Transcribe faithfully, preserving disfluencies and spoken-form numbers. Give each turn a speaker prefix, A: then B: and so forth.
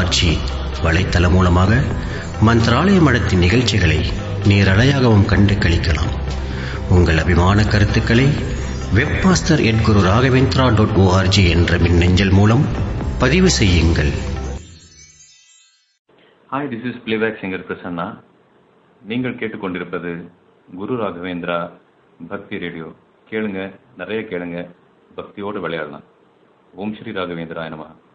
A: O R G வலைத்தளம் மூலமாக மந்திராலய மடத்தின் நிகழ்ச்சிகளை நேரலையாகவும் கண்டு கழிக்கலாம். உங்கள் அபிமான கருத்துக்களை வெப்மாஸ்டர் எட் குரு ராகவேந்திரா டாட் ஓஆர்ஜி என்ற மின்னஞ்சல் மூலம் பதிவு செய்யுங்கள்.
B: Hi, this is playback singer Prasanna. நீங்கள் கேட்டுக்கொண்டிருப்பது குரு ராகவேந்திரா பக்தி ரேடியோ. கேளுங்க, நிறைய கேளுங்க, பக்தியோடு விளையாடலாம். ஓம் ஸ்ரீ ராகவேந்திரா நமஹ.